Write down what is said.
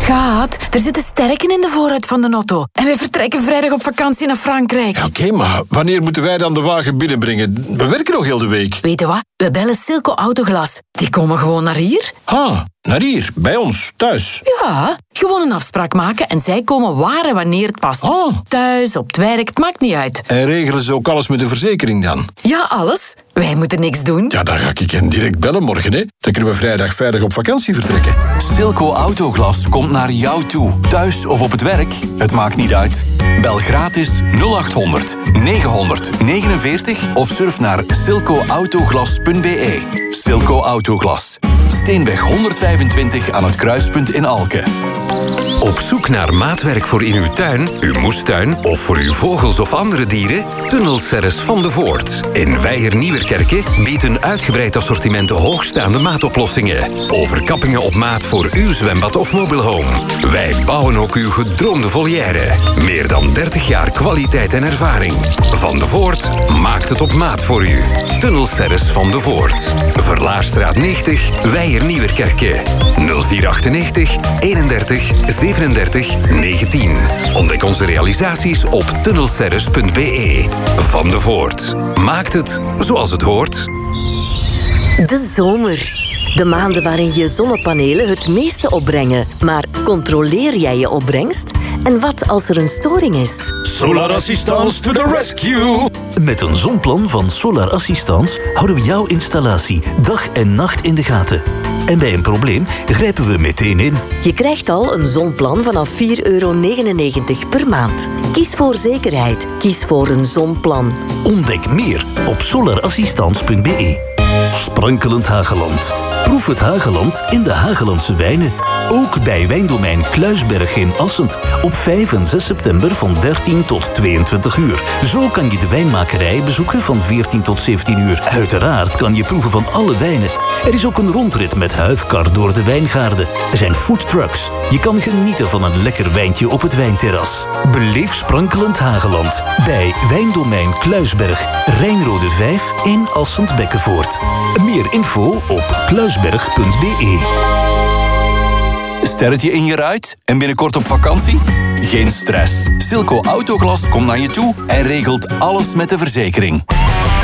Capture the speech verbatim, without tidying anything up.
Schat, er zitten sterken in de voorruit van de auto. En wij vertrekken vrijdag op vakantie naar Frankrijk. Ja, Oké, okay, maar wanneer moeten wij dan de wagen binnenbrengen? We werken nog heel de week. Weet je wat? We bellen Silco Autoglas. Die komen gewoon naar hier. Ah, naar hier, bij ons, thuis. Ja, gewoon een afspraak maken en zij komen waar en wanneer het past. Ah. Thuis, op het werk, het maakt niet uit. En regelen ze ook alles met de verzekering dan? Ja, alles. Wij moeten niks doen. Ja, dan ga ik hen direct bellen morgen, hè. Dan kunnen we vrijdag veilig op vakantie vertrekken. Silco Autoglas komt naar jou toe. Thuis of op het werk, het maakt niet uit. Bel gratis nul acht honderd negenhonderd negenenveertig of surf naar silco autoglas punt b e. Silco Autoglas. Steenweg honderdvijfentwintig aan het kruispunt in Alken. Op zoek naar maatwerk voor in uw tuin, uw moestuin of voor uw vogels of andere dieren? Tunnelserres van de Voort in Weijer-Nieuwerkerke biedt een uitgebreid assortiment hoogstaande maatoplossingen. Overkappingen op maat voor uw zwembad of mobile home. Wij bouwen ook uw gedroomde volière. Meer dan dertig jaar kwaliteit en ervaring. Van de Voort maakt het op maat voor u. Tunnelserres van de Voort. Verlaarstraat negentig, Weijer-Nieuwerkerke. nul vier achtennegentig eenendertig zevenendertig negentien. Ontdek onze realisaties op tunnelserres punt b e. Van de Voort. Maakt het zoals het hoort. De zomer. De maanden waarin je zonnepanelen het meeste opbrengen. Maar controleer jij je opbrengst? En wat als er een storing is? Solar Assistance to the rescue! Met een zonplan van Solar Assistance houden we jouw installatie dag en nacht in de gaten. En bij een probleem grijpen we meteen in. Je krijgt al een zonplan vanaf vier euro negenennegentig per maand. Kies voor zekerheid. Kies voor een zonplan. Ontdek meer op solar assistance punt b e. Sprankelend Hageland. Proef het Hageland in de Hagelandse wijnen. Ook bij Wijndomein Kluisberg in Assend. Op vijf en zes september van dertien tot tweeëntwintig uur. Zo kan je de wijnmakerij bezoeken van veertien tot zeventien uur. Uiteraard kan je proeven van alle wijnen. Er is ook een rondrit met huifkar door de wijngaarden. Er zijn foodtrucks. Je kan genieten van een lekker wijntje op het wijnterras. Beleef Sprankelend Hageland. Bij Wijndomein Kluisberg. Rijnrode vijf in Assend-Bekkenvoort. Meer info op kluisberg punt b e. Sterretje in je ruit en binnenkort op vakantie? Geen stress. Silco Autoglas komt naar je toe en regelt alles met de verzekering.